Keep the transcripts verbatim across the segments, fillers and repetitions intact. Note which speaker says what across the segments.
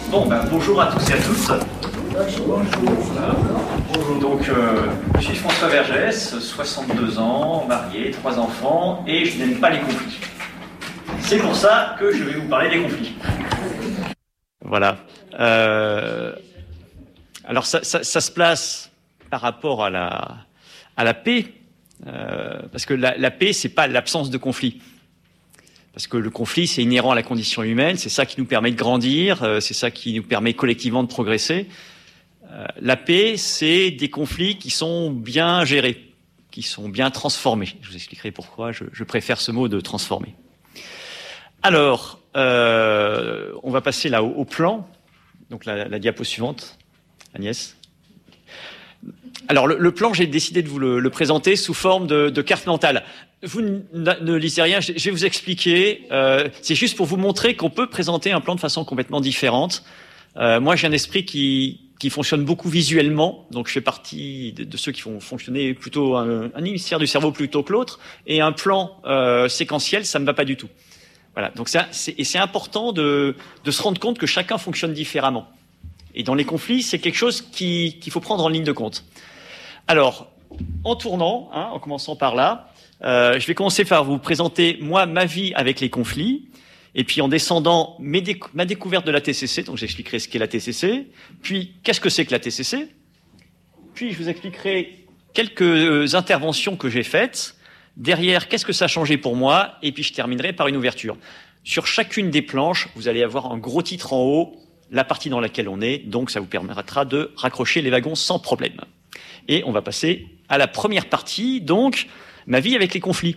Speaker 1: Bon, ben, bonjour à tous et à toutes. Bonjour. Voilà. Bonjour. Donc, euh, je suis François Vergès, soixante-deux ans, marié, trois enfants, et je n'aime pas les conflits. C'est pour ça que je vais vous parler des conflits. Voilà. Euh, alors, ça, ça, ça se place par rapport à la, à la paix, euh, parce que la, la paix, c'est pas l'absence de conflit. Parce que le conflit, c'est inhérent à la condition humaine, c'est ça qui nous permet de grandir, euh, c'est ça qui nous permet collectivement de progresser. Euh, la paix, c'est des conflits qui sont bien gérés, qui sont bien transformés. Je vous expliquerai pourquoi je, je préfère ce mot de transformer. Alors, euh, on va passer là au, au plan. Donc la, la diapo suivante, Agnès. Alors le, le plan, j'ai décidé de vous le, le présenter sous forme de, de carte mentale. Vous ne, ne lisez rien, je vais vous expliquer. Euh, c'est juste pour vous montrer qu'on peut présenter un plan de façon complètement différente. Euh, moi, j'ai un esprit qui, qui fonctionne beaucoup visuellement, donc je fais partie de, de ceux qui font fonctionner plutôt un, un hémisphère du cerveau plutôt que l'autre. Et un plan euh, séquentiel, ça ne me va pas du tout. Voilà. Donc ça, c'est, et c'est important de, de se rendre compte que chacun fonctionne différemment. Et dans les conflits, c'est quelque chose qui, qu'il faut prendre en ligne de compte. Alors, en tournant, hein, en commençant par là. Euh, je vais commencer par vous présenter, moi, ma vie avec les conflits, et puis en descendant mes déc- ma découverte de la T C C, donc j'expliquerai ce qu'est la T C C, puis qu'est-ce que c'est que la T C C, puis je vous expliquerai quelques interventions que j'ai faites, derrière, qu'est-ce que ça a changé pour moi, et puis je terminerai par une ouverture. Sur chacune des planches, vous allez avoir un gros titre en haut, la partie dans laquelle on est, donc ça vous permettra de raccrocher les wagons sans problème. Et on va passer à la première partie, donc ma vie avec les conflits.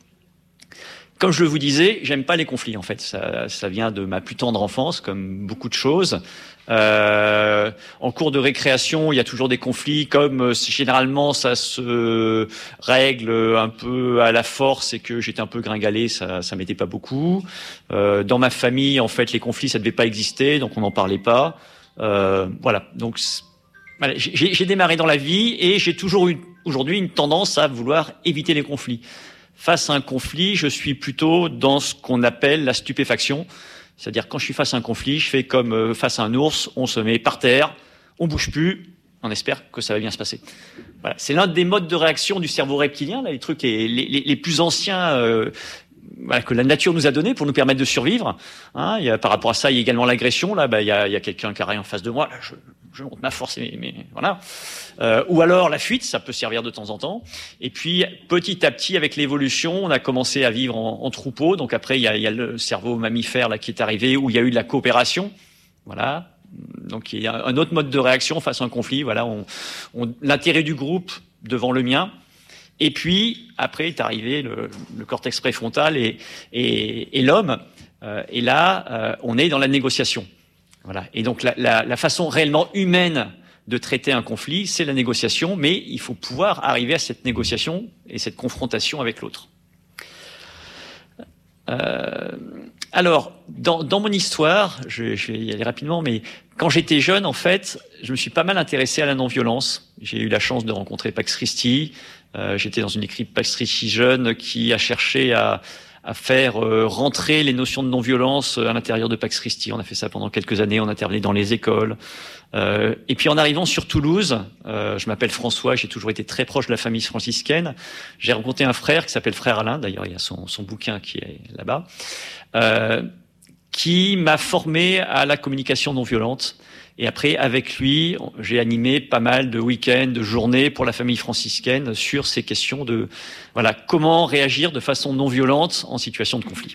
Speaker 1: Comme je vous disais, j'aime pas les conflits en fait. Ça, ça vient de ma plus tendre enfance, comme beaucoup de choses. Euh, en cours de récréation, il y a toujours des conflits. Comme généralement ça se règle un peu à la force et que j'étais un peu gringalé, ça, ça m'aidait pas beaucoup. Euh, dans ma famille, en fait, les conflits ça devait pas exister, donc on n'en parlait pas. Euh, voilà. Donc voilà, j'ai, j'ai démarré dans la vie et j'ai toujours eu aujourd'hui une tendance à vouloir éviter les conflits. Face à un conflit, je suis plutôt dans ce qu'on appelle la stupéfaction. C'est-à-dire quand je suis face à un conflit, je fais comme face à un ours, on se met par terre, on bouge plus, on espère que ça va bien se passer. Voilà, c'est l'un des modes de réaction du cerveau reptilien, là, les trucs les, les, les plus anciens euh, voilà, que la nature nous a donné pour nous permettre de survivre. Hein, il y a, par rapport à ça, il y a également l'agression. Là, bah, il y a, il y a quelqu'un qui arrive en face de moi. Là, je, je monte ma force, mais, mais voilà. Euh, ou alors la fuite, ça peut servir de temps en temps. Et puis petit à petit, avec l'évolution, on a commencé à vivre en, en troupeau. Donc après, il y a, il y a le cerveau mammifère là qui est arrivé, où il y a eu de la coopération. Voilà. Donc il y a un autre mode de réaction face à un conflit. Voilà, on, on, l'intérêt du groupe devant le mien. Et puis après est arrivé le, le cortex préfrontal et, et, et l'homme. Euh, et là, euh, on est dans la négociation. Voilà. Et donc la, la, la façon réellement humaine de traiter un conflit, c'est la négociation, mais il faut pouvoir arriver à cette négociation et cette confrontation avec l'autre. Euh, alors, dans, dans mon histoire, je, je vais y aller rapidement, mais quand j'étais jeune, en fait, je me suis pas mal intéressé à la non-violence. J'ai eu la chance de rencontrer Pax Christi. Euh, j'étais dans une équipe Pax Christi jeune qui a cherché à à faire euh, rentrer les notions de non-violence à l'intérieur de Pax Christi. On a fait ça pendant quelques années, on intervenait dans les écoles. Euh, et puis en arrivant sur Toulouse, euh, je m'appelle François, j'ai toujours été très proche de la famille franciscaine. J'ai rencontré un frère qui s'appelle Frère Alain, d'ailleurs il y a son, son bouquin qui est là-bas, euh, qui m'a formé à la communication non violente. Et après, avec lui, j'ai animé pas mal de week-ends, de journées pour la famille franciscaine sur ces questions de, voilà, comment réagir de façon non violente en situation de conflit.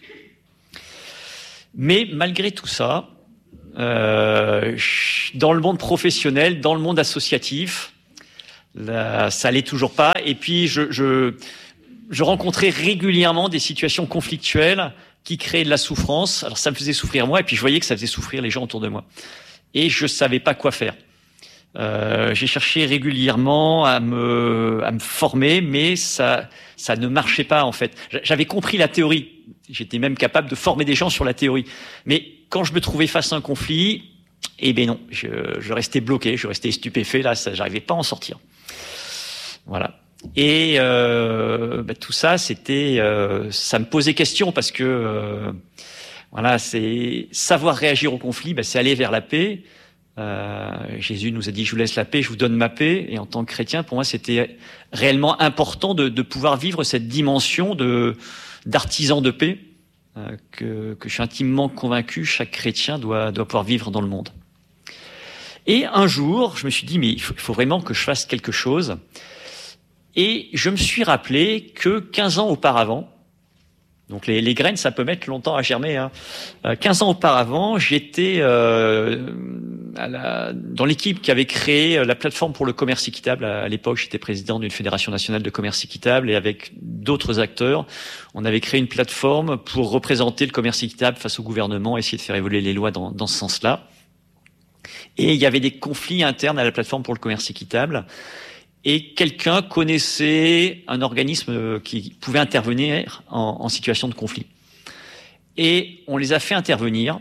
Speaker 1: Mais malgré tout ça, euh, dans le monde professionnel, dans le monde associatif, là, ça allait toujours pas. Et puis, je, je, je rencontrais régulièrement des situations conflictuelles qui créaient de la souffrance. Alors, ça me faisait souffrir moi, et puis je voyais que ça faisait souffrir les gens autour de moi. Et je savais pas quoi faire. Euh, j'ai cherché régulièrement à me, à me former, mais ça, ça ne marchait pas en fait. J'avais compris la théorie. J'étais même capable de former des gens sur la théorie. Mais quand je me trouvais face à un conflit, eh ben non, je, je restais bloqué, je restais stupéfait. Là, ça, j'arrivais pas à en sortir. Voilà. Et euh, bah, tout ça, c'était, euh, ça me posait question parce que. Euh, Voilà, c'est savoir réagir au conflit, ben, c'est aller vers la paix. Euh, Jésus nous a dit, je vous laisse la paix, je vous donne ma paix. Et en tant que chrétien, pour moi, c'était réellement important de, de pouvoir vivre cette dimension de d'artisan de paix euh, que, que je suis intimement convaincu chaque chrétien doit, doit pouvoir vivre dans le monde. Et un jour, je me suis dit, mais il faut, il faut vraiment que je fasse quelque chose. Et je me suis rappelé que quinze ans auparavant, donc les, les graines, ça peut mettre longtemps à germer, hein. Euh, quinze ans auparavant, j'étais euh, à la, dans l'équipe qui avait créé la plateforme pour le commerce équitable. À, à l'époque, j'étais président d'une fédération nationale de commerce équitable et avec d'autres acteurs, on avait créé une plateforme pour représenter le commerce équitable face au gouvernement, essayer de faire évoluer les lois dans, dans ce sens-là. Et il y avait des conflits internes à la plateforme pour le commerce équitable. Et quelqu'un connaissait un organisme qui pouvait intervenir en, en situation de conflit. Et on les a fait intervenir.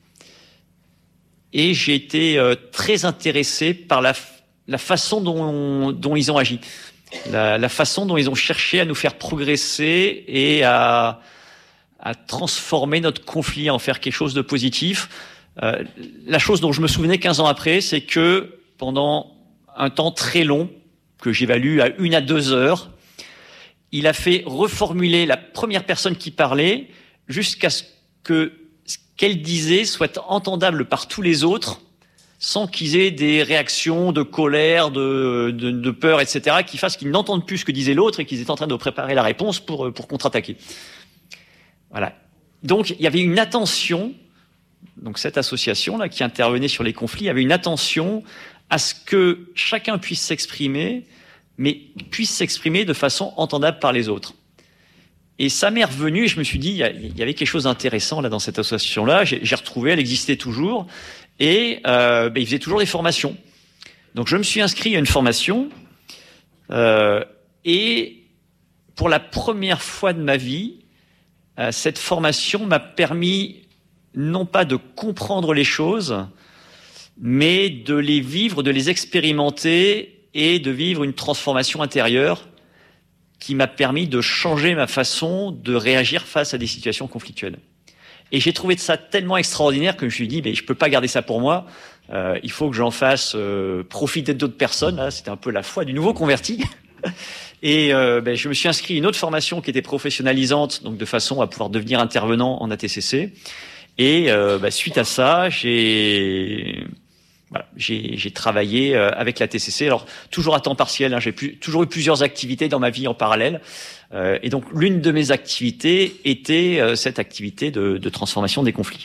Speaker 1: Et j'ai été euh, très intéressé par la, la façon dont, dont ils ont agi. La, la façon dont ils ont cherché à nous faire progresser et à, à transformer notre conflit, à en faire quelque chose de positif. Euh, la chose dont je me souvenais quinze ans après, c'est que pendant un temps très long, que j'évalue à une à deux heures, il a fait reformuler la première personne qui parlait jusqu'à ce que ce qu'elle disait soit entendable par tous les autres, sans qu'ils aient des réactions de colère, de, de, de peur, et cetera, qui fassent qu'ils n'entendent plus ce que disait l'autre et qu'ils étaient en train de préparer la réponse pour, pour contre-attaquer. Voilà. Donc, il y avait une attention, donc cette association-là qui intervenait sur les conflits, avait une attention à ce que chacun puisse s'exprimer, mais puisse s'exprimer de façon entendable par les autres. Et ça m'est revenu, et je me suis dit, il y avait quelque chose d'intéressant là dans cette association-là. J'ai, j'ai retrouvé, elle existait toujours, et euh, ben, ils faisaient toujours des formations. Donc je me suis inscrit à une formation, euh, et pour la première fois de ma vie, euh, cette formation m'a permis non pas de comprendre les choses, mais de les vivre, de les expérimenter et de vivre une transformation intérieure qui m'a permis de changer ma façon de réagir face à des situations conflictuelles. Et j'ai trouvé ça tellement extraordinaire que je me suis dit, mais je peux pas garder ça pour moi, euh, il faut que j'en fasse euh, profiter d'autres personnes. Là, c'était un peu la foi du nouveau converti. Et euh, ben, je me suis inscrit à une autre formation qui était professionnalisante, donc de façon à pouvoir devenir intervenant en A T C C. Et euh, ben, suite à ça, j'ai Voilà, j'ai, j'ai travaillé euh, avec la T C C, alors toujours à temps partiel, hein, j'ai pu, toujours eu plusieurs activités dans ma vie en parallèle, euh, et donc l'une de mes activités était euh, cette activité de, de transformation des conflits.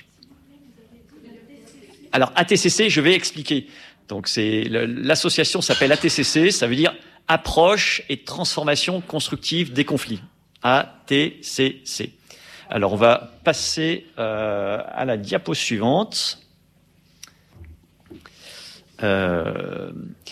Speaker 1: Alors A T C C, je vais expliquer. Donc c'est le, l'association s'appelle A T C C, ça veut dire approche et transformation constructive des conflits. A T C C. Alors on va passer euh, à la diapo suivante. Euh,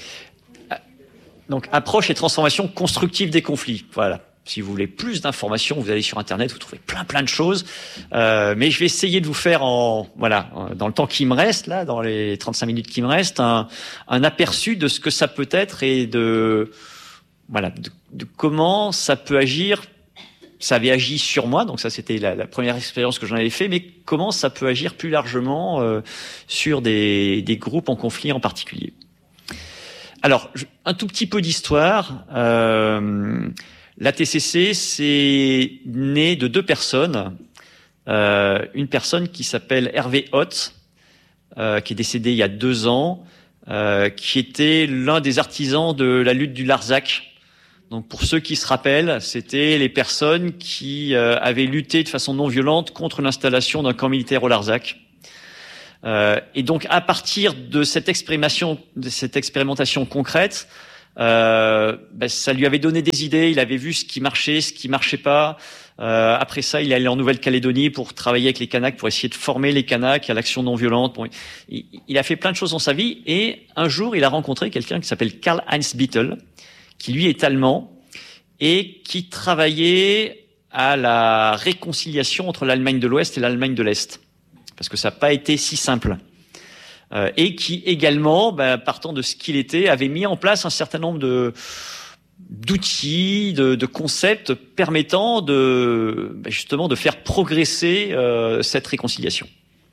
Speaker 1: donc approche et transformation constructive des conflits. Voilà. Si vous voulez plus d'informations, vous allez sur Internet, vous trouvez plein plein de choses. Euh, mais je vais essayer de vous faire en voilà dans le temps qui me reste là, dans les trente-cinq minutes qui me restent, un, un aperçu de ce que ça peut être et de voilà de, de comment ça peut agir. Ça avait agi sur moi, donc ça c'était la, la première expérience que j'en avais fait, mais comment ça peut agir plus largement euh, sur des, des groupes en conflit en particulier. Alors, un tout petit peu d'histoire. Euh, l'A T C C, c'est né de deux personnes. Euh, une personne qui s'appelle Hervé Hott, euh, qui est décédé il y a deux ans, euh, qui était l'un des artisans de la lutte du Larzac. Donc pour ceux qui se rappellent, c'était les personnes qui euh, avaient lutté de façon non violente contre l'installation d'un camp militaire au Larzac. Euh, et donc à partir de cette expérimentation, de cette expérimentation concrète, euh, ben, ça lui avait donné des idées. Il avait vu ce qui marchait, ce qui marchait pas. Euh, après ça, il est allé en Nouvelle-Calédonie pour travailler avec les Kanaks, pour essayer de former les Kanaks à l'action non violente. Bon, il, il a fait plein de choses dans sa vie. Et un jour, il a rencontré quelqu'un qui s'appelle Karl-Heinz Bittel, qui lui est allemand et qui travaillait à la réconciliation entre l'Allemagne de l'Ouest et l'Allemagne de l'Est, parce que ça n'a pas été si simple. Euh, et qui également, ben, partant de ce qu'il était, avait mis en place un certain nombre de, d'outils, de, de concepts permettant de justement de faire progresser euh, cette réconciliation.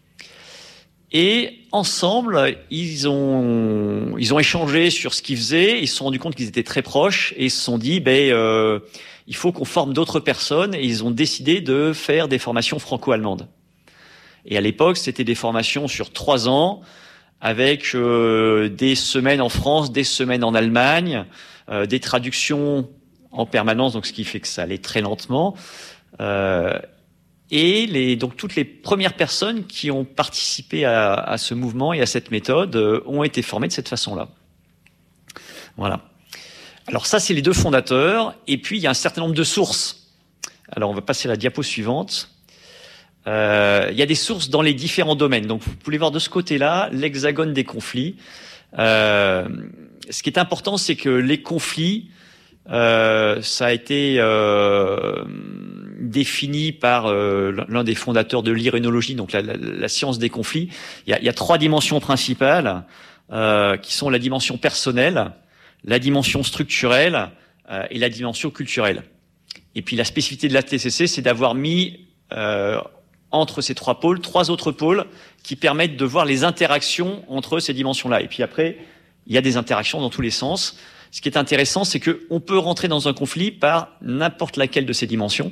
Speaker 1: Et ensemble, ils ont ils ont échangé sur ce qu'ils faisaient. Ils se sont rendus compte qu'ils étaient très proches et ils se sont dit, ben euh, il faut qu'on forme d'autres personnes. Et ils ont décidé de faire des formations franco-allemandes. Et à l'époque, c'était des formations sur trois ans, avec euh, des semaines en France, des semaines en Allemagne, euh, des traductions en permanence, donc ce qui fait que ça allait très lentement. Euh, Et les, donc toutes les premières personnes qui ont participé à, à ce mouvement et à cette méthode euh, ont été formées de cette façon-là. Voilà. Alors ça, c'est les deux fondateurs. Et puis, il y a un certain nombre de sources. Alors, on va passer à la diapo suivante. Euh, il y a des sources dans les différents domaines. Donc, vous pouvez voir de ce côté-là l'hexagone des conflits. Euh, ce qui est important, c'est que les conflits, euh, ça a été euh, défini par euh, l'un des fondateurs de l'irénologie, donc la, la, la science des conflits. Il y a, il y a trois dimensions principales euh, qui sont la dimension personnelle, la dimension structurelle euh, et la dimension culturelle. Et puis la spécificité de la T C C, c'est d'avoir mis euh, entre ces trois pôles, trois autres pôles qui permettent de voir les interactions entre ces dimensions-là. Et puis après, il y a des interactions dans tous les sens. Ce qui est intéressant, c'est qu'on peut rentrer dans un conflit par n'importe laquelle de ces dimensions.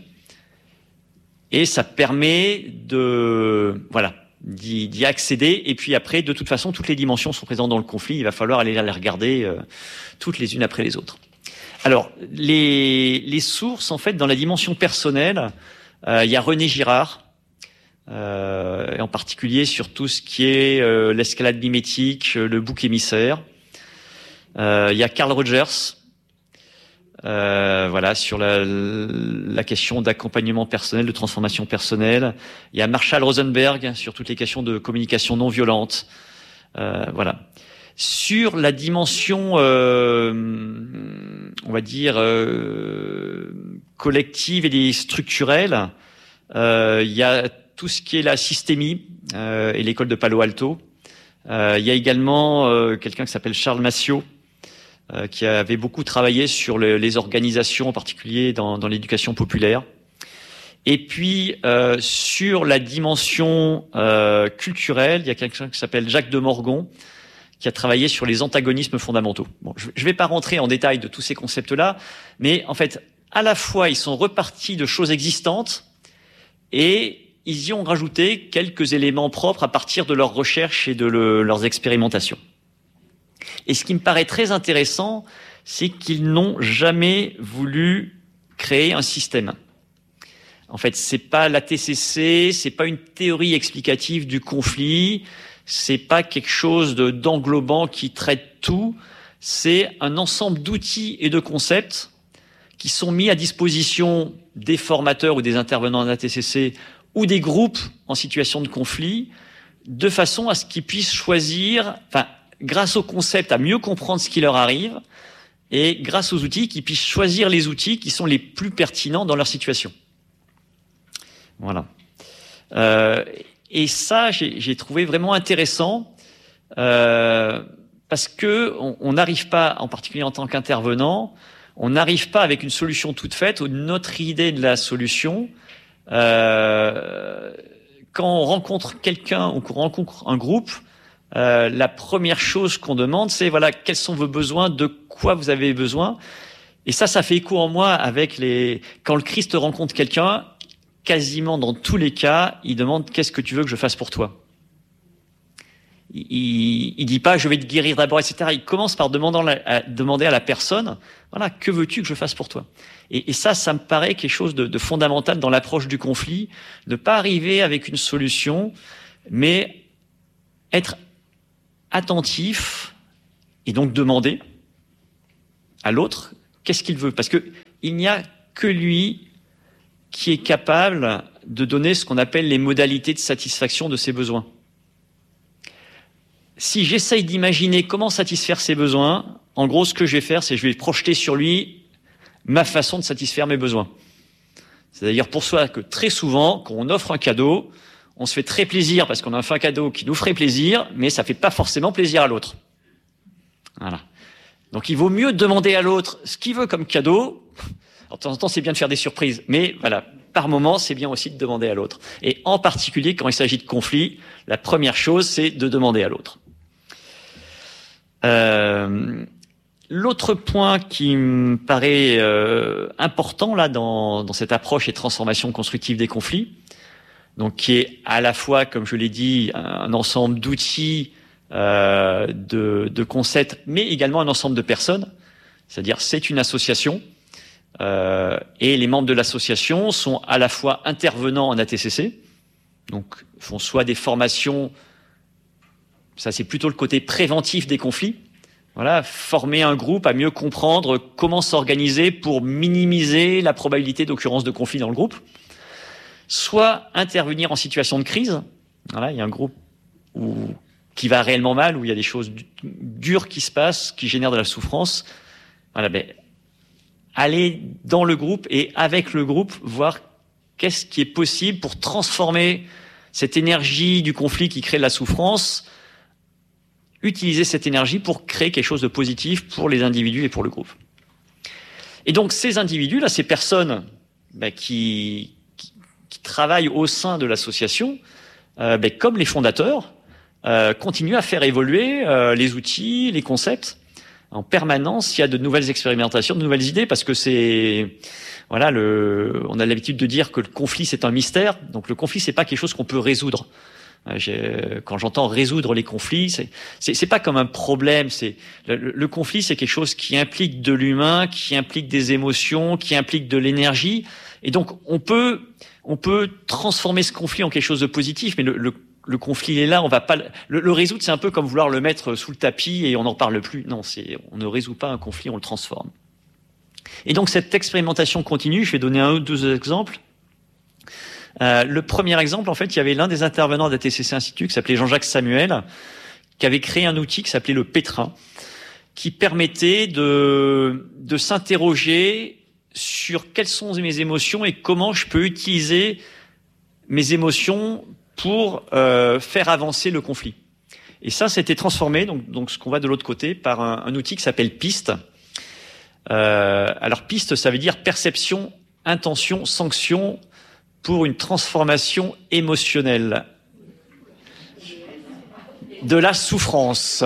Speaker 1: Et ça permet de, voilà, d'y, d'y accéder. Et puis après, de toute façon, toutes les dimensions sont présentes dans le conflit. Il va falloir aller les regarder euh, toutes les unes après les autres. Alors, les, les sources, en fait, dans la dimension personnelle, euh, il y a René Girard, euh, et en particulier sur tout ce qui est euh, l'escalade mimétique, le bouc émissaire. Euh, il y a Carl Rogers, euh, voilà, sur la, la question d'accompagnement personnel, de transformation personnelle. Il y a Marshall Rosenberg sur toutes les questions de communication non violente. Euh, voilà. Sur la dimension, euh, on va dire, euh, collective et structurelle, euh, il y a tout ce qui est la systémie euh, et l'école de Palo Alto. Euh, il y a également euh, quelqu'un qui s'appelle Charles Massiot, euh, qui avait beaucoup travaillé sur le, les organisations, en particulier dans, dans l'éducation populaire. Et puis, euh, sur la dimension euh, culturelle, il y a quelqu'un qui s'appelle Jacques de Morgon, qui a travaillé sur les antagonismes fondamentaux. Bon, je ne vais pas rentrer en détail de tous ces concepts-là, mais en fait, à la fois, ils sont repartis de choses existantes et ils y ont rajouté quelques éléments propres à partir de leurs recherches et de le, leurs expérimentations. Et ce qui me paraît très intéressant, c'est qu'ils n'ont jamais voulu créer un système. En fait, c'est pas la T C C, c'est pas une théorie explicative du conflit, c'est pas quelque chose de, d'englobant qui traite tout, c'est un ensemble d'outils et de concepts qui sont mis à disposition des formateurs ou des intervenants de la T C C ou des groupes en situation de conflit, de façon à ce qu'ils puissent choisir, enfin, grâce au concept, à mieux comprendre ce qui leur arrive, et grâce aux outils, qu'ils puissent choisir les outils qui sont les plus pertinents dans leur situation. Voilà. Euh, et ça, j'ai, j'ai trouvé vraiment intéressant, euh, parce que on n'arrive pas, en particulier en tant qu'intervenant, on n'arrive pas avec une solution toute faite ou notre idée de la solution. Euh, quand on rencontre quelqu'un ou qu'on rencontre un groupe, euh, la première chose qu'on demande, c'est voilà, quels sont vos besoins, de quoi vous avez besoin. Et ça, ça fait écho en moi avec les. Quand le Christ rencontre quelqu'un, quasiment dans tous les cas, il demande qu'est-ce que tu veux que je fasse pour toi. Il, il dit pas je vais te guérir d'abord, et cetera. Il commence par demander à, demander à la personne, voilà, que veux-tu que je fasse pour toi? Et, et ça, ça me paraît quelque chose de, de fondamental dans l'approche du conflit, ne pas arriver avec une solution, mais être attentif et donc demander à l'autre qu'est-ce qu'il veut, parce que il n'y a que lui qui est capable de donner ce qu'on appelle les modalités de satisfaction de ses besoins. Si j'essaye d'imaginer comment satisfaire ses besoins, en gros, ce que je vais faire, c'est que je vais projeter sur lui ma façon de satisfaire mes besoins. C'est d'ailleurs pour ça que très souvent, quand on offre un cadeau, on se fait très plaisir parce qu'on a fait un cadeau qui nous ferait plaisir, mais ça fait pas forcément plaisir à l'autre. Voilà. Donc il vaut mieux demander à l'autre ce qu'il veut comme cadeau. Alors, de temps en temps, c'est bien de faire des surprises, mais voilà, par moment, c'est bien aussi de demander à l'autre. Et en particulier, quand il s'agit de conflits, la première chose, c'est de demander à l'autre. Euh, l'autre point qui me paraît euh, important là dans, dans cette approche et transformation constructive des conflits, donc qui est à la fois, comme je l'ai dit, un ensemble d'outils, euh, de, de concepts, mais également un ensemble de personnes. C'est-à-dire, c'est une association. Euh, et les membres de l'association sont à la fois intervenants en A T C C, donc font soit des formations, ça c'est plutôt le côté préventif des conflits, voilà, former un groupe à mieux comprendre comment s'organiser pour minimiser la probabilité d'occurrence de conflits dans le groupe, soit intervenir en situation de crise, voilà, il y a un groupe où, qui va réellement mal, où il y a des choses dures qui se passent, qui génèrent de la souffrance, voilà, ben, aller dans le groupe et avec le groupe voir qu'est-ce qui est possible pour transformer cette énergie du conflit qui crée de la souffrance, utiliser cette énergie pour créer quelque chose de positif pour les individus et pour le groupe. Et donc ces individus, là, ces personnes ben, qui, qui, qui travaillent au sein de l'association, euh, ben, comme les fondateurs, euh, continuent à faire évoluer euh, les outils, les concepts. En permanence, il y a de nouvelles expérimentations, de nouvelles idées, parce que c'est, voilà, le, on a l'habitude de dire que le conflit c'est un mystère. Donc le conflit c'est pas quelque chose qu'on peut résoudre. J'ai, quand j'entends résoudre les conflits, c'est, c'est, c'est pas comme un problème. C'est le, le conflit, c'est quelque chose qui implique de l'humain, qui implique des émotions, qui implique de l'énergie. Et donc on peut, on peut transformer ce conflit en quelque chose de positif, mais le, le Le conflit est là, on va pas le, le résoudre, c'est un peu comme vouloir le mettre sous le tapis et on n'en parle plus. Non, c'est, on ne résout pas un conflit, on le transforme. Et donc cette expérimentation continue, je vais donner un ou deux exemples. Euh, le premier exemple, en fait, il y avait l'un des intervenants d'A T C C Institut qui s'appelait Jean-Jacques Samuel, qui avait créé un outil qui s'appelait le Pétrin, qui permettait de, de s'interroger sur quelles sont mes émotions et comment je peux utiliser mes émotions pour euh, faire avancer le conflit. Et ça, c'était transformé, donc, donc ce qu'on voit de l'autre côté, par un, un outil qui s'appelle PIST. Euh, alors PIST, ça veut dire perception, intention, sanction pour une transformation émotionnelle de la souffrance.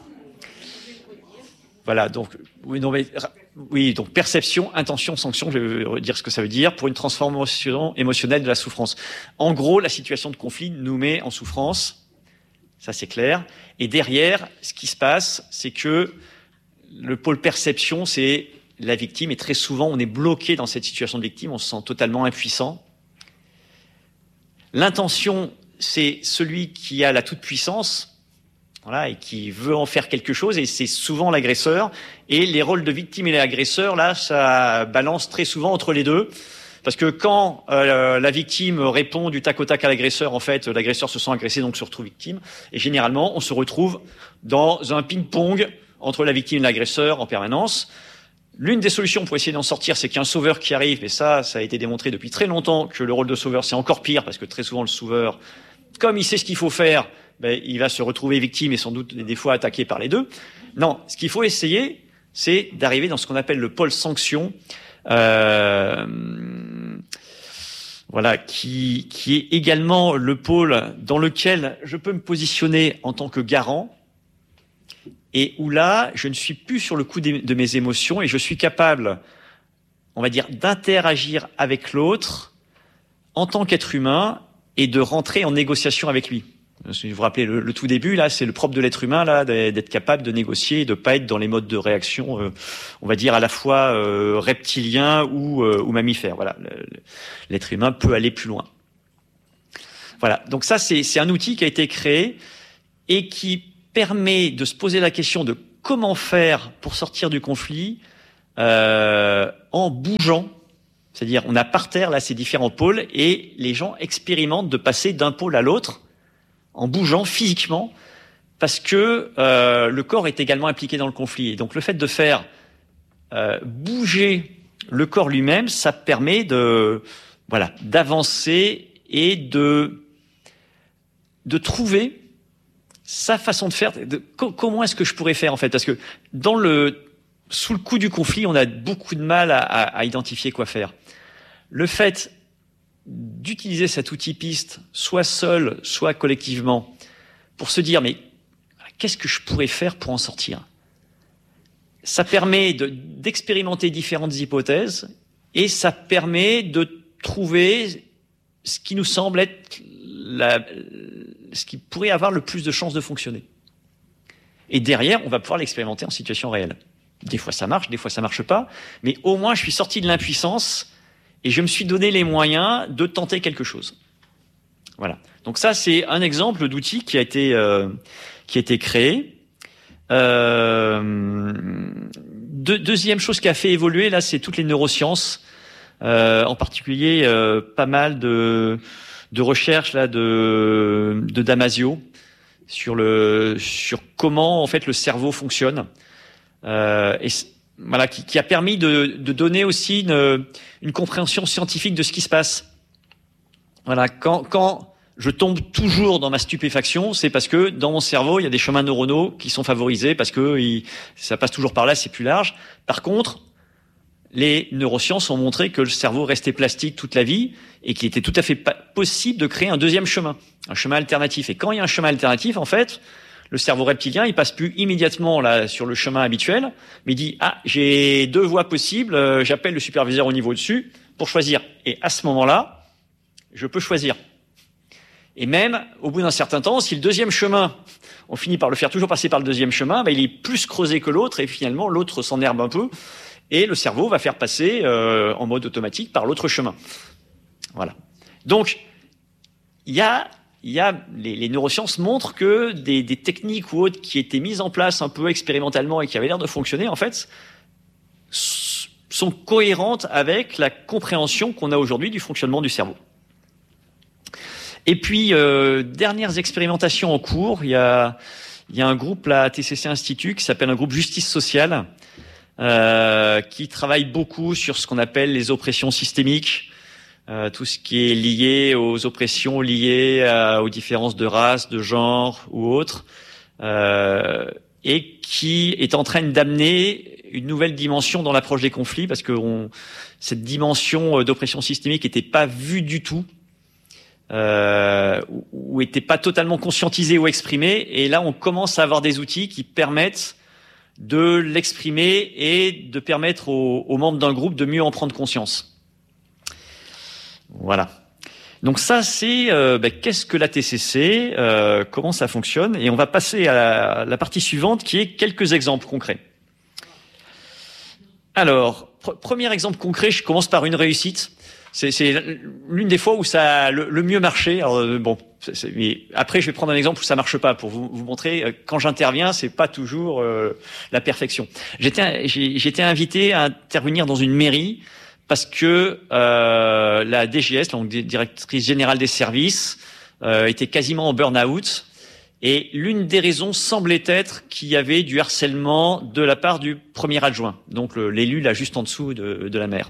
Speaker 1: Voilà, donc oui, non mais oui, donc perception, intention, sanction, je vais dire ce que ça veut dire, pour une transformation émotionnelle de la souffrance. En gros, la situation de conflit nous met en souffrance, ça c'est clair, et derrière, ce qui se passe, c'est que le pôle perception, c'est la victime, et très souvent, on est bloqué dans cette situation de victime, on se sent totalement impuissant. L'intention, c'est celui qui a la toute-puissance, voilà, et qui veut en faire quelque chose, et c'est souvent l'agresseur. Et les rôles de victime et l'agresseur, là, ça balance très souvent entre les deux. Parce que quand euh, la victime répond du tac au tac à l'agresseur, en fait, l'agresseur se sent agressé, donc se retrouve victime. Et généralement, on se retrouve dans un ping-pong entre la victime et l'agresseur en permanence. L'une des solutions pour essayer d'en sortir, c'est qu'il y a un sauveur qui arrive, et ça, ça a été démontré depuis très longtemps que le rôle de sauveur, c'est encore pire, parce que très souvent, le sauveur, comme il sait ce qu'il faut faire, ben, il va se retrouver victime et sans doute des fois attaqué par les deux. Non, ce qu'il faut essayer, c'est d'arriver dans ce qu'on appelle le pôle sanction, euh, voilà, qui, qui est également le pôle dans lequel je peux me positionner en tant que garant, et où là, je ne suis plus sur le coup de mes émotions et je suis capable, on va dire, d'interagir avec l'autre en tant qu'être humain et de rentrer en négociation avec lui. Si vous vous rappelez, le, le tout début, là, c'est le propre de l'être humain, là, d'être capable de négocier et de pas être dans les modes de réaction, euh, on va dire, à la fois euh, reptilien ou, euh, ou mammifère. Voilà, l'être humain peut aller plus loin. Voilà, donc ça, c'est, c'est un outil qui a été créé et qui permet de se poser la question de comment faire pour sortir du conflit euh, en bougeant. C'est-à-dire, on a par terre, là, ces différents pôles, et les gens expérimentent de passer d'un pôle à l'autre en bougeant physiquement, parce que euh, le corps est également impliqué dans le conflit. Et donc, le fait de faire euh, bouger le corps lui-même, ça permet de, voilà, d'avancer et de, de trouver sa façon de faire. De, co- comment est-ce que je pourrais faire, en fait? Parce que dans le sous le coup du conflit, on a beaucoup de mal à, à, à identifier quoi faire. Le fait d'utiliser cet outil piste, soit seul, soit collectivement, pour se dire, mais qu'est-ce que je pourrais faire pour en sortir? Ça permet de, d'expérimenter différentes hypothèses et ça permet de trouver ce qui nous semble être la, ce qui pourrait avoir le plus de chances de fonctionner. Et derrière, on va pouvoir l'expérimenter en situation réelle. Des fois ça marche, des fois ça marche pas, mais au moins je suis sorti de l'impuissance et je me suis donné les moyens de tenter quelque chose. Voilà. Donc ça, c'est un exemple d'outil qui a été euh, qui a été créé. Euh, deux, deuxième chose qui a fait évoluer là, c'est toutes les neurosciences, euh, en particulier euh, pas mal de de recherches là de de Damasio sur le sur comment en fait le cerveau fonctionne. Euh, et voilà, qui, qui a permis de, de donner aussi une, une compréhension scientifique de ce qui se passe. Voilà, quand, quand je tombe toujours dans ma stupéfaction, c'est parce que dans mon cerveau, il y a des chemins neuronaux qui sont favorisés parce que il, ça passe toujours par là, c'est plus large. Par contre, les neurosciences ont montré que le cerveau restait plastique toute la vie et qu'il était tout à fait possible de créer un deuxième chemin, un chemin alternatif. Et quand il y a un chemin alternatif, en fait, le cerveau reptilien, il passe plus immédiatement là sur le chemin habituel, mais il dit ah j'ai deux voies possibles, euh, j'appelle le superviseur au niveau dessus pour choisir. Et à ce moment-là, je peux choisir. Et même au bout d'un certain temps, si le deuxième chemin, on finit par le faire toujours passer par le deuxième chemin, bah, il est plus creusé que l'autre et finalement l'autre s'enherbe un peu et le cerveau va faire passer euh, en mode automatique par l'autre chemin. Voilà. Donc il y a Il y a les, les neurosciences montrent que des, des techniques ou autres qui étaient mises en place un peu expérimentalement et qui avaient l'air de fonctionner, en fait, sont cohérentes avec la compréhension qu'on a aujourd'hui du fonctionnement du cerveau. Et puis, euh, dernières expérimentations en cours, il y a, il y a un groupe, la T C C Institut, qui s'appelle un groupe Justice Sociale, euh, qui travaille beaucoup sur ce qu'on appelle les oppressions systémiques. Euh, tout ce qui est lié aux oppressions liées à, aux différences de race, de genre ou autres, euh, et qui est en train d'amener une nouvelle dimension dans l'approche des conflits, parce que on, cette dimension d'oppression systémique n'était pas vue du tout, euh, ou, ou était pas totalement conscientisée ou exprimée, et là on commence à avoir des outils qui permettent de l'exprimer et de permettre aux, aux membres d'un groupe de mieux en prendre conscience. Voilà. Donc ça, c'est euh, ben, qu'est-ce que la T C C, euh, comment ça fonctionne, et on va passer à la, à la partie suivante qui est quelques exemples concrets. Alors, pr- premier exemple concret, je commence par une réussite. C'est, c'est l'une des fois où ça a le, le mieux marché. Alors euh, bon, c'est, c'est, mais après je vais prendre un exemple où ça marche pas pour vous, vous montrer. Euh, quand j'interviens, c'est pas toujours euh, la perfection. J'étais, j'ai, j'étais invité à intervenir dans une mairie. Parce que euh, la D G S, donc directrice générale des services, euh, était quasiment en burn-out. Et l'une des raisons semblait être qu'il y avait du harcèlement de la part du premier adjoint, donc le, l'élu là juste en dessous de, de la maire.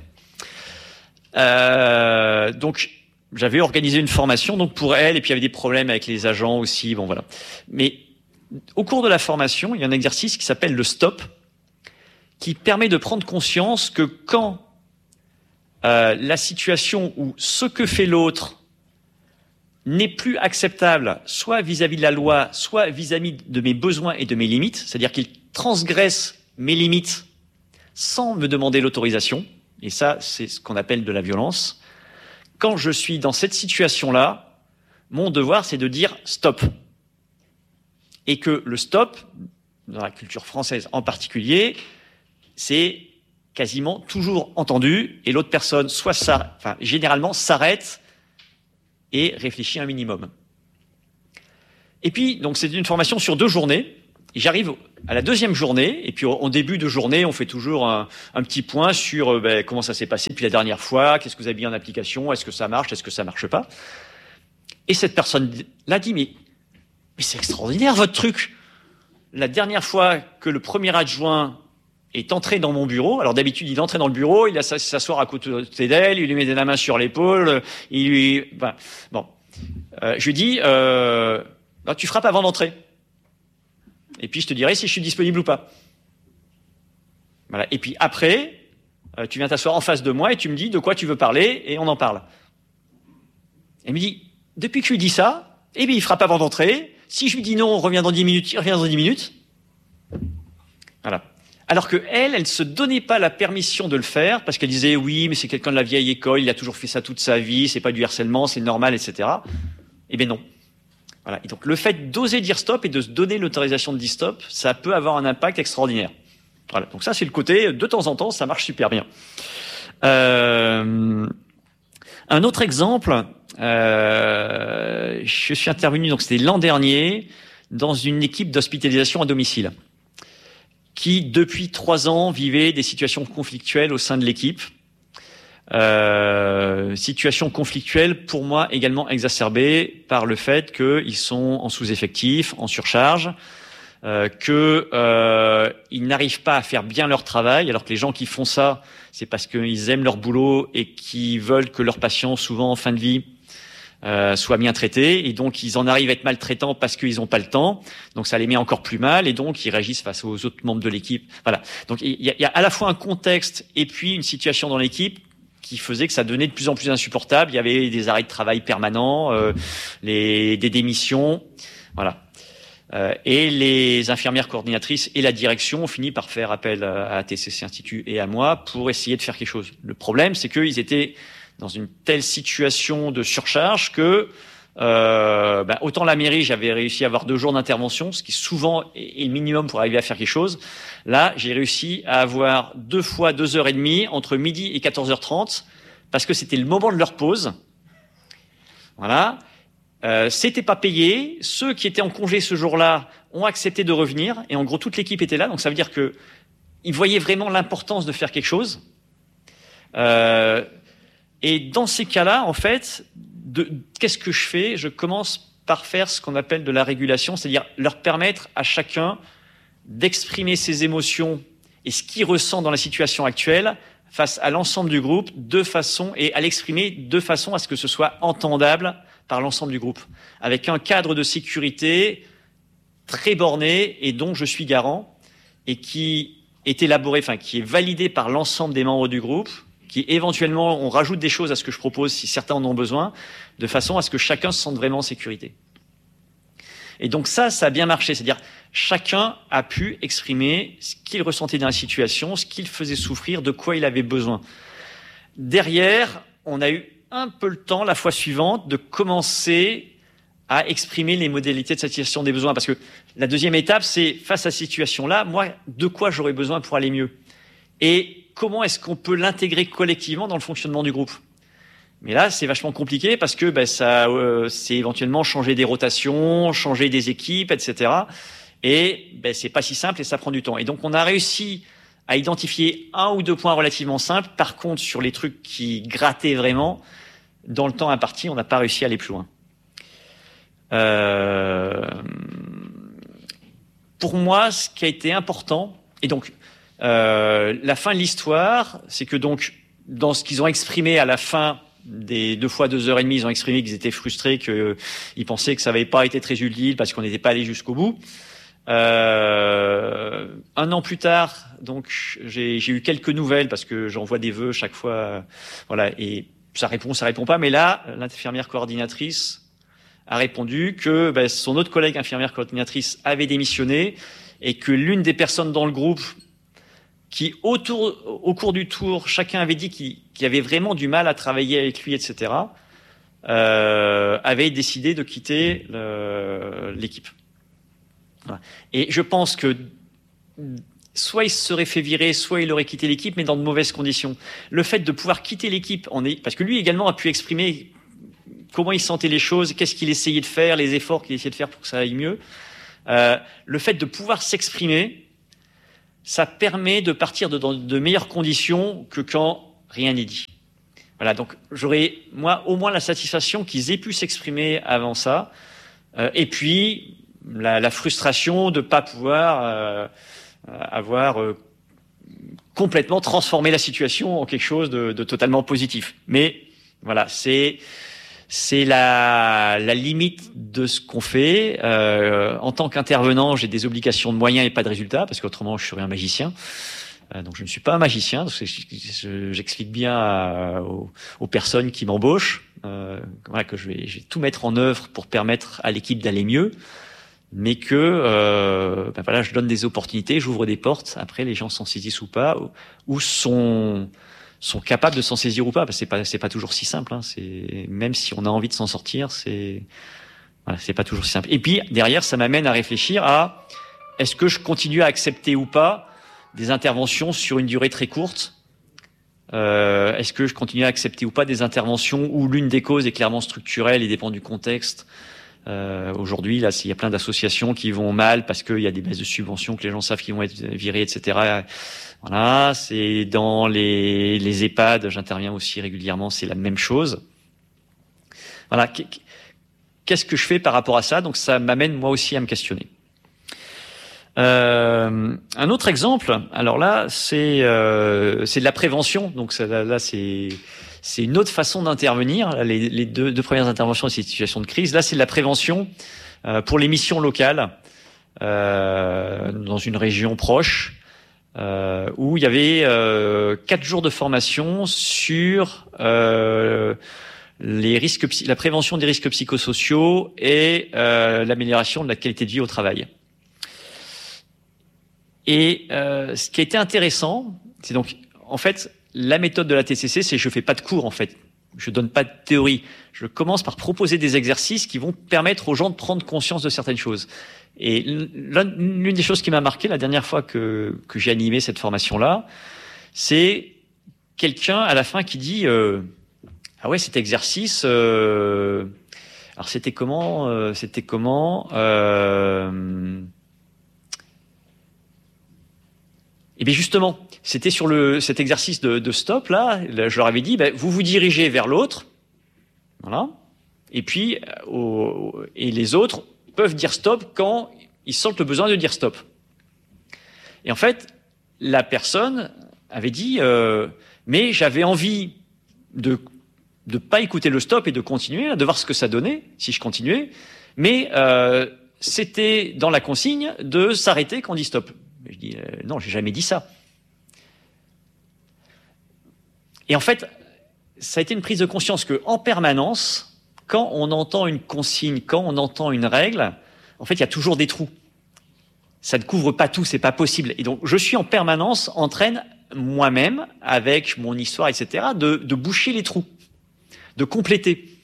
Speaker 1: Euh, donc j'avais organisé une formation donc pour elle, et puis il y avait des problèmes avec les agents aussi. Bon voilà. Mais au cours de la formation, il y a un exercice qui s'appelle le stop, qui permet de prendre conscience que quand Euh, la situation où ce que fait l'autre n'est plus acceptable, soit vis-à-vis de la loi, soit vis-à-vis de mes besoins et de mes limites, c'est-à-dire qu'il transgresse mes limites sans me demander l'autorisation, et ça, c'est ce qu'on appelle de la violence. Quand je suis dans cette situation-là, mon devoir, c'est de dire stop. Et que le stop, dans la culture française en particulier, c'est quasiment toujours entendu, et l'autre personne, soit ça, enfin, généralement, s'arrête et réfléchit un minimum. Et puis, donc, c'est une formation sur deux journées. J'arrive à la deuxième journée, et puis en début de journée, on fait toujours un, un petit point sur ben, comment ça s'est passé depuis la dernière fois, qu'est-ce que vous avez mis en application, est-ce que ça marche, est-ce que ça marche pas. Et cette personne-là dit, mais, mais c'est extraordinaire votre truc. La dernière fois que le premier adjoint est entré dans mon bureau. Alors d'habitude, il entrait dans le bureau, il a s'asseoir à côté d'elle, il lui met la main sur l'épaule, il lui... Ben, bon. Euh, je lui dis, euh, ben, tu frappes avant d'entrer. Et puis je te dirai si je suis disponible ou pas. Voilà. Et puis après, euh, tu viens t'asseoir en face de moi et tu me dis de quoi tu veux parler et on en parle. Et il me dit, depuis que je lui dis ça, eh bien, il frappe avant d'entrer. Si je lui dis non, on revient dans dix minutes, il revient dans dix minutes. Voilà. Alors que elle, elle ne se donnait pas la permission de le faire parce qu'elle disait oui, mais c'est quelqu'un de la vieille école, il a toujours fait ça toute sa vie, c'est pas du harcèlement, c'est normal, et cetera. Eh bien non. Voilà. Et donc le fait d'oser dire stop et de se donner l'autorisation de dire stop, ça peut avoir un impact extraordinaire. Voilà. Donc ça, c'est le côté de temps en temps, ça marche super bien. Euh, un autre exemple, euh, je suis intervenu, donc c'était l'an dernier, dans une équipe d'hospitalisation à domicile, qui depuis trois ans vivait des situations conflictuelles au sein de l'équipe. Euh, situation conflictuelle pour moi également exacerbée par le fait qu'ils sont en sous-effectif, en surcharge, euh, que euh, ils n'arrivent pas à faire bien leur travail, alors que les gens qui font ça, c'est parce qu'ils aiment leur boulot et qu'ils veulent que leurs patients, souvent en fin de vie, euh, soient bien traités, et donc ils en arrivent à être maltraitants parce qu'ils n'ont pas le temps, donc ça les met encore plus mal, et donc ils réagissent face aux autres membres de l'équipe. Voilà. Donc il y a, il y a à la fois un contexte et puis une situation dans l'équipe qui faisait que ça devenait de plus en plus insupportable. Il y avait des arrêts de travail permanents, euh, les, des démissions, voilà. Euh, et les infirmières coordinatrices et la direction ont fini par faire appel à, à T C C Institut et à moi pour essayer de faire quelque chose. Le problème, c'est qu'ils étaient dans une telle situation de surcharge que euh, ben, autant la mairie, j'avais réussi à avoir deux jours d'intervention, ce qui souvent est le minimum pour arriver à faire quelque chose. Là, j'ai réussi à avoir deux fois deux heures et demie entre midi et quatorze heures trente parce que c'était le moment de leur pause. Voilà. Euh, c'était pas payé. Ceux qui étaient en congé ce jour-là ont accepté de revenir et en gros toute l'équipe était là. Donc ça veut dire que ils voyaient vraiment l'importance de faire quelque chose. Euh, et dans ces cas-là, en fait, de, qu'est-ce que je fais? Je commence par faire ce qu'on appelle de la régulation, c'est-à-dire leur permettre à chacun d'exprimer ses émotions et ce qu'il ressent dans la situation actuelle face à l'ensemble du groupe de façon, et à l'exprimer de façon à ce que ce soit entendable par l'ensemble du groupe, avec un cadre de sécurité très borné et dont je suis garant et qui est élaboré, enfin qui est validé par l'ensemble des membres du groupe, qui éventuellement on rajoute des choses à ce que je propose si certains en ont besoin, de façon à ce que chacun se sente vraiment en sécurité. Et donc ça, ça a bien marché, c'est-à-dire chacun a pu exprimer ce qu'il ressentait dans la situation, ce qu'il faisait souffrir, de quoi il avait besoin. Derrière, on a eu un peu le temps, la fois suivante, de commencer à exprimer les modalités de satisfaction des besoins. Parce que la deuxième étape, c'est face à cette situation-là, moi, de quoi j'aurais besoin pour aller mieux? Et comment est-ce qu'on peut l'intégrer collectivement dans le fonctionnement du groupe? Mais là, c'est vachement compliqué parce que ben, ça, euh, c'est éventuellement changer des rotations, changer des équipes, et cetera. Et ben, c'est pas si simple et ça prend du temps. Et donc, on a réussi à identifier un ou deux points relativement simples. Par contre, sur les trucs qui grattaient vraiment, dans le temps imparti, on n'a pas réussi à aller plus loin. Euh... Pour moi, ce qui a été important, et donc euh, la fin de l'histoire, c'est que donc dans ce qu'ils ont exprimé à la fin des deux fois deux heures et demie, ils ont exprimé qu'ils étaient frustrés, qu'ils pensaient que ça n'avait pas été très utile parce qu'on n'était pas allé jusqu'au bout. Euh, un an plus tard, donc j'ai, j'ai eu quelques nouvelles parce que j'envoie des vœux chaque fois, voilà, et ça répond, ça répond pas. Mais là, l'infirmière coordinatrice a répondu que ben, son autre collègue infirmière coordinatrice avait démissionné et que l'une des personnes dans le groupe qui, autour, au cours du tour, chacun avait dit qu'il, qu'il avait vraiment du mal à travailler avec lui, et cetera, euh, avait décidé de quitter le, l'équipe. Voilà. Et je pense que soit il se serait fait virer, soit il aurait quitté l'équipe, mais dans de mauvaises conditions. Le fait de pouvoir quitter l'équipe, on est, parce que lui également a pu exprimer comment il sentait les choses, qu'est-ce qu'il essayait de faire, les efforts qu'il essayait de faire pour que ça aille mieux. Euh, le fait de pouvoir s'exprimer, ça permet de partir de, dans de meilleures conditions que quand rien n'est dit. Voilà, donc j'aurais, moi, au moins la satisfaction qu'ils aient pu s'exprimer avant ça, euh, et puis la, la frustration de ne pas pouvoir euh, avoir euh, complètement transformé la situation en quelque chose de, de totalement positif. Mais voilà, c'est... C'est la, la limite de ce qu'on fait. Euh, en tant qu'intervenant, j'ai des obligations de moyens et pas de résultats, parce qu'autrement, je serais un magicien. Euh, donc je ne suis pas un magicien, donc je, j'explique bien à, aux, aux personnes qui m'embauchent euh, voilà, que je vais, je vais tout mettre en œuvre pour permettre à l'équipe d'aller mieux, mais que euh, ben voilà, je donne des opportunités, j'ouvre des portes. Après, les gens s'en saisissent ou pas, ou, ou sont sont capables de s'en saisir ou pas, parce que c'est pas c'est pas toujours si simple. Hein, c'est même si on a envie de s'en sortir, c'est voilà, c'est pas toujours si simple. Et puis derrière, ça m'amène à réfléchir à est-ce que je continue à accepter ou pas des interventions sur une durée très courte. Euh, est-ce que je continue à accepter ou pas des interventions où l'une des causes est clairement structurelle et dépend du contexte. Euh, aujourd'hui, là, il y a plein d'associations qui vont mal parce qu'il y a des baisses de subventions, que les gens savent qu'ils vont être virés, et cetera. Voilà, c'est dans les, les EHPAD, j'interviens aussi régulièrement, c'est la même chose. Voilà, qu'est-ce que je fais par rapport à ça? Donc, ça m'amène moi aussi à me questionner. Euh, un autre exemple, alors là, c'est euh, c'est de la prévention. Donc ça, là, là c'est c'est une autre façon d'intervenir. Les, les deux, deux premières interventions, c'est des situations de crise. Là, c'est de la prévention euh, pour les missions locales euh, dans une région proche euh, où il y avait euh, quatre jours de formation sur euh, les risques, la prévention des risques psychosociaux et euh, l'amélioration de la qualité de vie au travail. Et euh, ce qui a été intéressant, c'est donc, en fait, la méthode de la T C C, c'est je fais pas de cours, en fait. Je donne pas de théorie. Je commence par proposer des exercices qui vont permettre aux gens de prendre conscience de certaines choses. Et l'une des choses qui m'a marqué la dernière fois que, que j'ai animé cette formation-là, c'est quelqu'un à la fin qui dit euh, ah ouais, cet exercice, euh, alors c'était comment, euh, c'était comment euh, Et bien justement, c'était sur le cet exercice de, de stop là, là, je leur avais dit, ben, vous vous dirigez vers l'autre, voilà, et puis au, et les autres peuvent dire stop quand ils sentent le besoin de dire stop. Et en fait, la personne avait dit, euh, mais j'avais envie de de pas écouter le stop et de continuer, de voir ce que ça donnait si je continuais, mais euh, c'était dans la consigne de s'arrêter quand on dit stop. Je dis euh, non, j'ai jamais dit ça. Et en fait, ça a été une prise de conscience que, en permanence, quand on entend une consigne, quand on entend une règle, en fait, il y a toujours des trous. Ça ne couvre pas tout, c'est pas possible. Et donc, je suis en permanence en train, moi-même, avec mon histoire, et cetera, de, de boucher les trous, de compléter.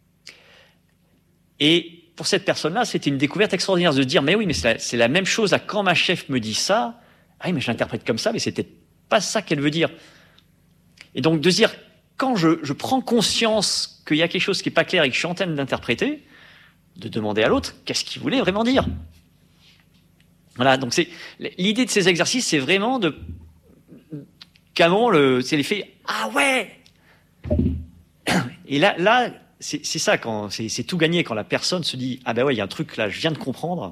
Speaker 1: Et pour cette personne-là, c'était une découverte extraordinaire de se dire, mais oui, mais c'est la, c'est la même chose à quand ma chef me dit ça. Ah oui, mais je l'interprète comme ça, mais c'était pas ça qu'elle veut dire. Et donc de se dire, quand je, je prends conscience qu'il y a quelque chose qui est pas clair et que je suis en train d'interpréter, de demander à l'autre, qu'est-ce qu'il voulait vraiment dire? Voilà, donc c'est l'idée de ces exercices, c'est vraiment de canon, le, c'est l'effet, ah ouais. Et là, là, C'est, c'est ça, quand c'est, c'est tout gagné quand la personne se dit ah ben ouais, il y a un truc là, je viens de comprendre.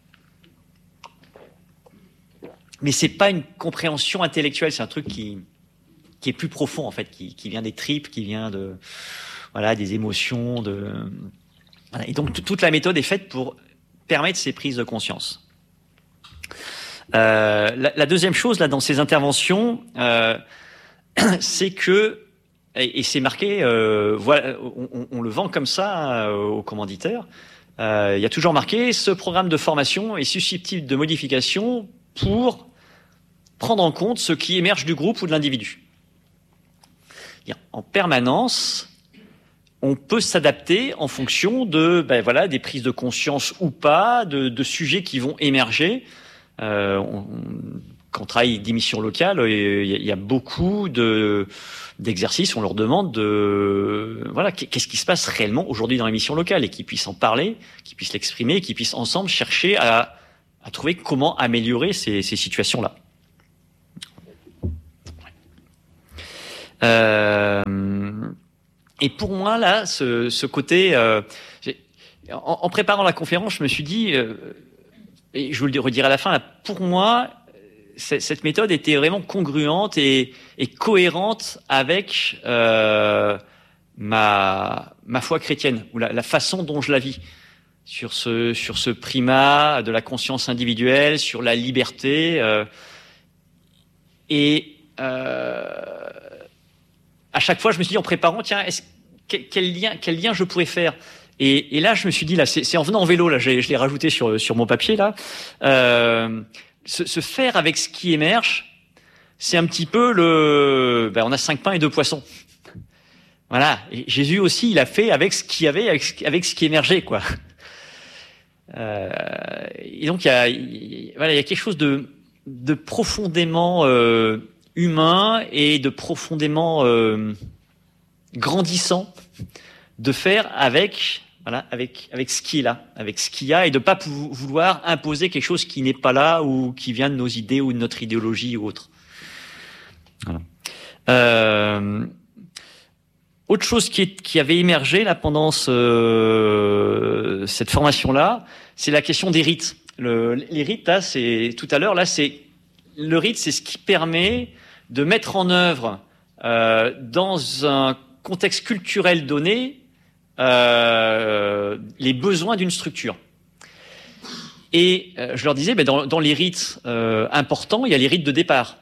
Speaker 1: Mais c'est pas une compréhension intellectuelle, c'est un truc qui qui est plus profond en fait, qui, qui vient des tripes, qui vient de voilà des émotions, de voilà. Et donc t- toute la méthode est faite pour permettre ces prises de conscience. Euh, la, la deuxième chose là dans ces interventions, euh, c'est que Et, et c'est marqué, euh, voilà, on, on le vend comme ça euh, aux commanditaires. Euh, il y a toujours marqué, ce programme de formation est susceptible de modification pour prendre en compte ce qui émerge du groupe ou de l'individu. En permanence, on peut s'adapter en fonction de, ben voilà, des prises de conscience ou pas, de, de sujets qui vont émerger. Euh, on, quand on travaille des missions locales, il y a, il y a beaucoup de d'exercices, on leur demande de voilà qu'est-ce qui se passe réellement aujourd'hui dans les missions locales et qu'ils puissent en parler, qu'ils puissent l'exprimer, qu'ils puissent ensemble chercher à, à trouver comment améliorer ces, ces situations-là. Euh, et pour moi là, ce, ce côté, euh, en, en préparant la conférence, je me suis dit, euh, et je vous le redirai à la fin, là, pour moi, cette méthode était vraiment congruente et, et cohérente avec euh, ma, ma foi chrétienne, ou la, la façon dont je la vis, sur ce, sur ce primat de la conscience individuelle, sur la liberté. Euh, Et euh, à chaque fois, je me suis dit en préparant, tiens, est-ce, quel, quel lien, quel lien je pourrais faire? Et, et là, je me suis dit, là, c'est, c'est en venant en vélo, là, j'ai, je l'ai rajouté sur, sur mon papier, là. Euh, se, se faire avec ce qui émerge, c'est un petit peu le, ben, on a cinq pains et deux poissons. Voilà. Et Jésus aussi, il a fait avec ce qu'il y avait, avec, avec ce qui émergeait, quoi. Euh, et donc, il y a, il, voilà, il y a quelque chose de, de profondément euh, humain et de profondément euh, grandissant de faire avec, voilà, avec, avec ce qui est là, avec ce qu'il y a, et de pas pou- vouloir imposer quelque chose qui n'est pas là ou qui vient de nos idées ou de notre idéologie ou autre. Voilà. Euh, autre chose qui, est, qui avait émergé là pendant ce, cette formation-là, c'est la question des rites. Le, les rites, là, c'est tout à l'heure, là, c'est le rite, c'est ce qui permet de mettre en œuvre euh, dans un contexte culturel donné euh, les besoins d'une structure. Et euh, je leur disais, ben, dans, dans les rites euh, importants, il y a les rites de départ.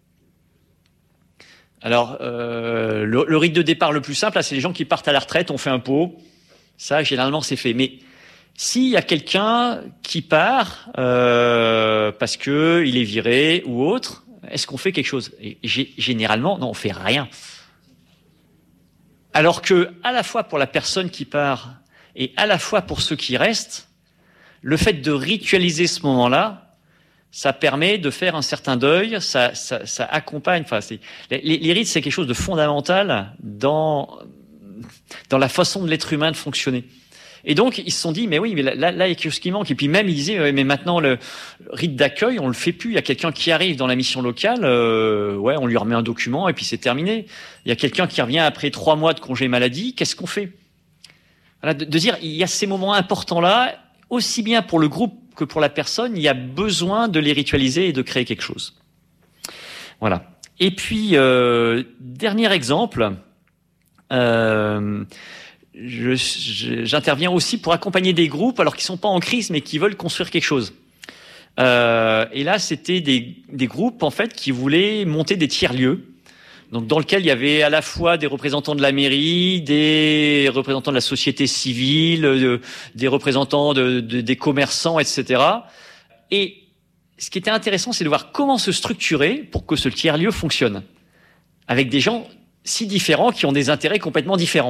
Speaker 1: Alors, euh, le, le rite de départ le plus simple, là, c'est les gens qui partent à la retraite, on fait un pot. Ça, généralement, c'est fait. Mais s'il y a quelqu'un qui part euh, parce que il est viré ou autre, est-ce qu'on fait quelque chose? Et g- Généralement, non, on fait rien. Alors que, à la fois pour la personne qui part et à la fois pour ceux qui restent, le fait de ritualiser ce moment-là, ça permet de faire un certain deuil, ça, ça, ça accompagne. Enfin, c'est, les, les rites, c'est quelque chose de fondamental dans dans la façon de l'être humain de fonctionner. Et donc, ils se sont dit, mais oui, mais là, là, il y a quelque chose qui manque. Et puis même, ils disaient, mais maintenant, le rite d'accueil, on le fait plus. Il y a quelqu'un qui arrive dans la mission locale, euh, ouais, on lui remet un document et puis c'est terminé. Il y a quelqu'un qui revient après trois mois de congé maladie, qu'est-ce qu'on fait? Voilà, de, de dire, il y a ces moments importants-là, aussi bien pour le groupe que pour la personne, il y a besoin de les ritualiser et de créer quelque chose. Voilà. Et puis, euh, dernier exemple, euh, je, je, j'interviens aussi pour accompagner des groupes, alors qu'ils sont pas en crise, mais qui veulent construire quelque chose. Euh, et là, c'était des, des groupes, en fait, qui voulaient monter des tiers-lieux. Donc, dans lequel il y avait à la fois des représentants de la mairie, des représentants de la société civile, de, des représentants de, de, des commerçants, et cetera. Et ce qui était intéressant, c'est de voir comment se structurer pour que ce tiers-lieu fonctionne. Avec des gens si différents qui ont des intérêts complètement différents.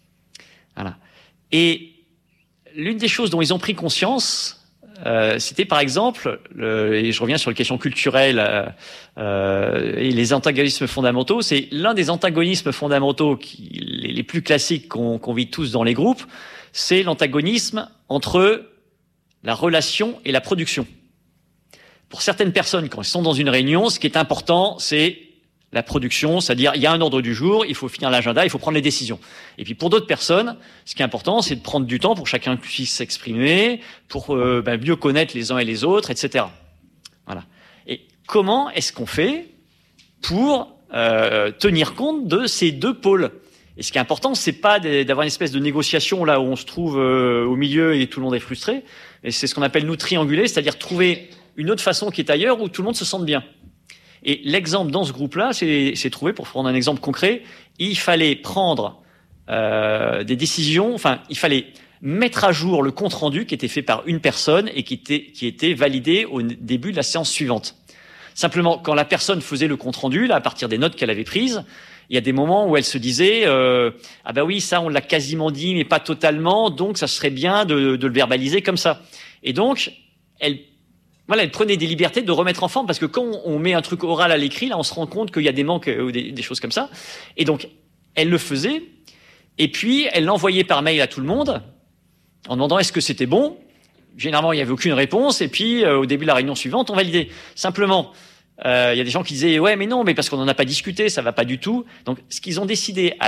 Speaker 1: Voilà. Et l'une des choses dont ils ont pris conscience, Euh, c'était par exemple, le, et je reviens sur les questions culturelles euh, euh, et les antagonismes fondamentaux, c'est l'un des antagonismes fondamentaux qui, les, les plus classiques qu'on, qu'on vit tous dans les groupes, c'est l'antagonisme entre la relation et la production. Pour certaines personnes, quand elles sont dans une réunion, ce qui est important, c'est la production, c'est-à-dire il y a un ordre du jour, il faut finir l'agenda, il faut prendre les décisions. Et puis pour d'autres personnes, ce qui est important, c'est de prendre du temps pour que chacun puisse s'exprimer, pour euh, ben, mieux connaître les uns et les autres, et cetera. Voilà. Et comment est-ce qu'on fait pour euh, tenir compte de ces deux pôles? Et ce qui est important, c'est pas d'avoir une espèce de négociation là où on se trouve euh, au milieu et tout le monde est frustré. Et c'est ce qu'on appelle nous trianguler, c'est-à-dire trouver une autre façon qui est ailleurs où tout le monde se sente bien. Et l'exemple dans ce groupe-là, c'est, c'est trouvé, pour prendre un exemple concret, il fallait prendre euh, des décisions, enfin, il fallait mettre à jour le compte-rendu qui était fait par une personne et qui était, qui était validé au début de la séance suivante. Simplement, quand la personne faisait le compte-rendu, là, à partir des notes qu'elle avait prises, il y a des moments où elle se disait euh, « Ah ben oui, ça, on l'a quasiment dit, mais pas totalement, donc ça serait bien de, de le verbaliser comme ça. » Et donc, elle Voilà, elle prenait des libertés de remettre en forme, parce que quand on met un truc oral à l'écrit, là, on se rend compte qu'il y a des manques ou des, des choses comme ça. Et donc, elle le faisait, et puis elle l'envoyait par mail à tout le monde, en demandant est-ce que c'était bon. Généralement, il n'y avait aucune réponse, et puis euh, au début de la réunion suivante, on validait. Simplement, euh, il y a des gens qui disaient ouais, mais non, mais parce qu'on n'en a pas discuté, ça va pas du tout. Donc, ce qu'ils ont décidé